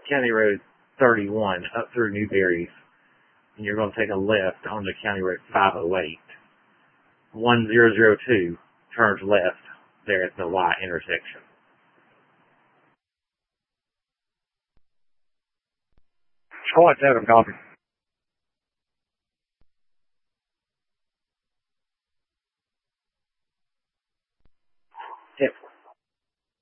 County Road 31 up through Newberry's, and you're going to take a left onto County Road 508. 1002 turns left there at the Y intersection. Call it 7, copy.